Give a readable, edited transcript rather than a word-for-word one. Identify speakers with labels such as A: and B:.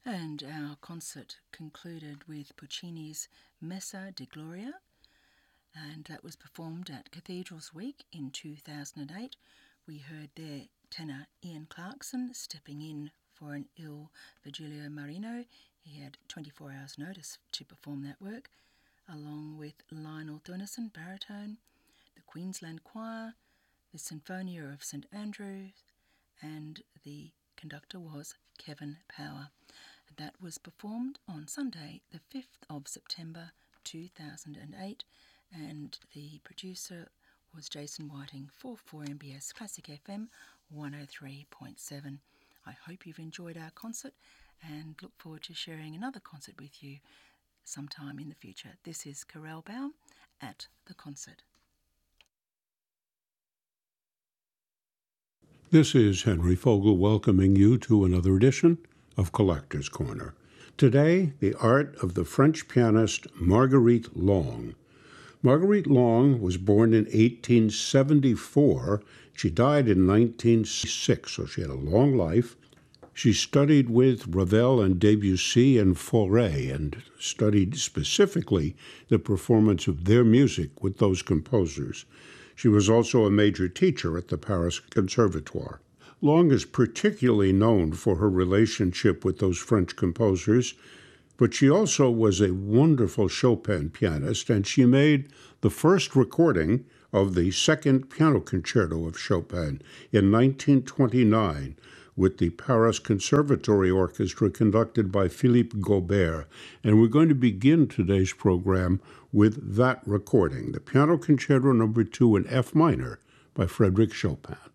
A: And our concert concluded with Puccini's Messa di Gloria, and that was performed at Cathedrals Week in 2008. We heard there tenor Ian Clarkson stepping in for an ill Virgilio Marino. He had 24 hours notice to perform that work, along with Lionel Thornison, baritone, the Queensland Choir, the Sinfonia of St Andrews, and the conductor was Kevin Power. That was performed on Sunday, the 5th of September 2008, and the producer was Jason Whiting for 4MBS Classic FM 103.7. I hope you've enjoyed our concert and look forward to sharing another concert with you sometime in the future. This is Karel Baum at the concert.
B: This is Henry Fogel welcoming you to another edition of Collector's Corner. Today, the art of the French pianist Marguerite Long. Marguerite Long was born in 1874. She died in 1906, so she had a long life. She studied with Ravel and Debussy and Fauré and studied specifically the performance of their music with those composers. She was also a major teacher at the Paris Conservatoire. Long is particularly known for her relationship with those French composers, but she also was a wonderful Chopin pianist, and she made the first recording of the Second Piano Concerto of Chopin in 1929 with the Paris Conservatory Orchestra conducted by Philippe Gaubert. And we're going to begin today's program with that recording, the Piano Concerto No. 2 in F minor by Frédéric Chopin.